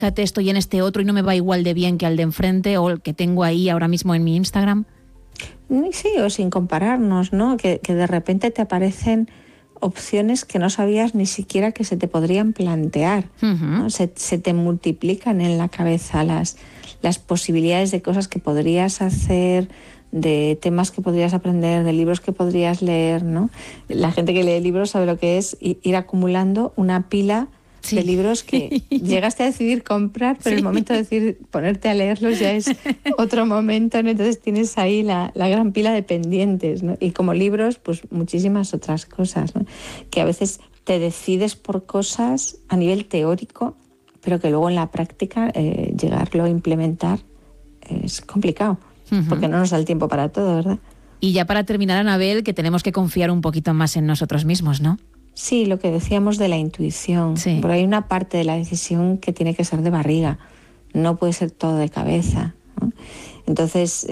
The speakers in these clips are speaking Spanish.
fíjate, estoy en este otro y no me va igual de bien que al de enfrente o el que tengo ahí ahora mismo en mi Instagram? Sí, o sin compararnos, ¿no? Que de repente te aparecen opciones que no sabías ni siquiera que se te podrían plantear, ¿no? Se te multiplican en la cabeza las posibilidades de cosas que podrías hacer, de temas que podrías aprender, de libros que podrías leer, ¿no? La gente que lee libros sabe lo que es ir acumulando una pila de libros que llegaste a decidir comprar, pero el momento de decidir ponerte a leerlos ya es otro momento, ¿no? Entonces tienes ahí la gran pila de pendientes, ¿no? Y como libros, pues muchísimas otras cosas, ¿no? Que a veces te decides por cosas a nivel teórico, pero que luego en la práctica llegarlo a implementar es complicado, porque no nos da el tiempo para todo, ¿verdad? Y ya para terminar, Anabel, que tenemos que confiar un poquito más en nosotros mismos, ¿no? Sí, lo que decíamos de la intuición. Sí. Pero hay una parte de la decisión que tiene que ser de barriga, no puede ser todo de cabeza, ¿no? Entonces,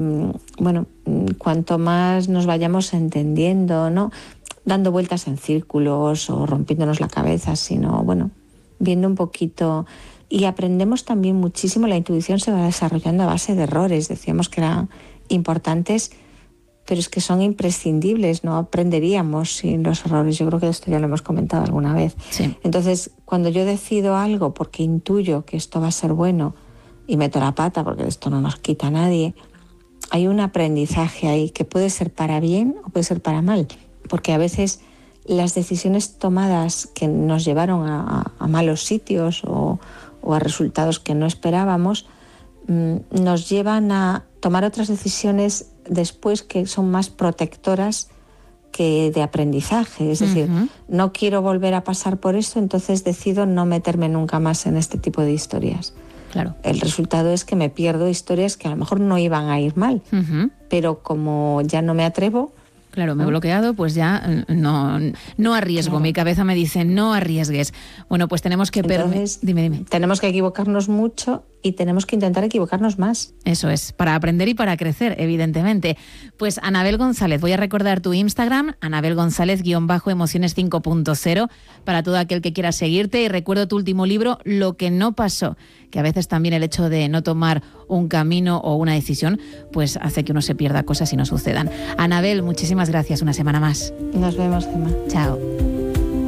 cuanto más nos vayamos entendiendo, ¿no? Dando vueltas en círculos o rompiéndonos la cabeza, sino, viendo un poquito. Y aprendemos también muchísimo, la intuición se va desarrollando a base de errores. Decíamos que eran importantes, pero es que son imprescindibles, no aprenderíamos sin los errores. Yo creo que esto ya lo hemos comentado alguna vez. Sí. Entonces, cuando yo decido algo porque intuyo que esto va a ser bueno y meto la pata, porque esto no nos quita a nadie, hay un aprendizaje ahí que puede ser para bien o puede ser para mal, porque a veces las decisiones tomadas que nos llevaron a malos sitios o a resultados que no esperábamos, nos llevan a tomar otras decisiones después que son más protectoras que de aprendizaje. Es decir, no quiero volver a pasar por esto, entonces decido no meterme nunca más en este tipo de historias. Claro. El resultado es que me pierdo historias que a lo mejor no iban a ir mal, pero como ya no me atrevo... Claro, me he bloqueado, pues ya no arriesgo. Claro. Mi cabeza me dice, no arriesgues. Bueno, pues tenemos que... Dime. Tenemos que equivocarnos mucho y tenemos que intentar equivocarnos más. Eso es, para aprender y para crecer, evidentemente. Pues Anabel González, voy a recordar tu Instagram, Anabel González_emociones 5.0, para todo aquel que quiera seguirte. Y recuerdo tu último libro, Lo que no pasó, que a veces también el hecho de no tomar un camino o una decisión, pues hace que uno se pierda cosas y no sucedan. Anabel, muchísimas gracias una semana más. Nos vemos, Gemma. Chao.